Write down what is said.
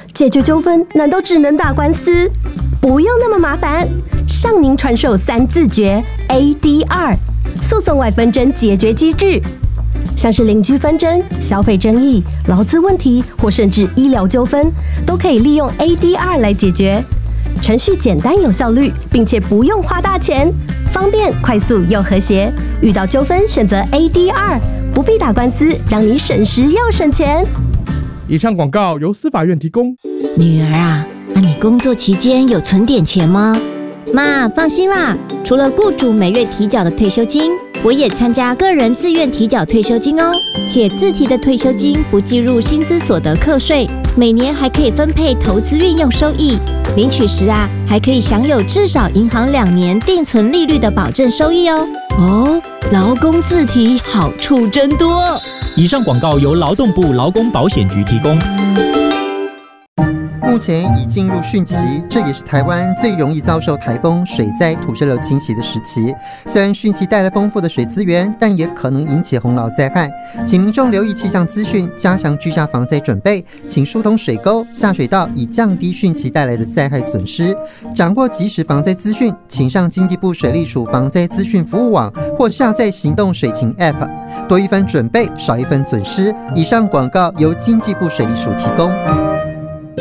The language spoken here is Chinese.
解决纠纷难道只能打官司？不用那么麻烦，向您传授3字诀 ADR 诉讼外纷争解决机制。像是邻居纷争、消费争议、劳资问题或甚至医疗纠纷，都可以利用 ADR 来解决。程序简单有效率，并且不用花大钱，方便、快速又和谐。遇到纠纷选择 ADR， 不必打官司，让你省时又省钱。 以上广告由司法院提供。 女儿啊，你工作期间有存点钱吗？ 妈，放心啦，除了雇主每月提缴的退休金，我也参加个人自愿提缴退休金哦，且自提的退休金不计入薪资所得课税，每年还可以分配投资运用收益，领取时啊，还可以享有至少银行2年定存利率的保证收益哦。 劳工自提好处真多。 以上广告由劳动部劳工保险局提供。 目前已进入汛期，这也是台湾最容易遭受台风、水灾、土石流侵袭的时期。虽然汛期带来丰富的水资源，但也可能引起洪涝灾害。请民众留意气象资讯，加强居家防灾准备，请疏通水沟、下水道，以降低汛期带来的灾害损失。掌握即时防灾资讯，请上经济部水利署防灾资讯服务网或下载行动水情 App。多一分准备，少一分损失。以上广告由经济部水利署提供。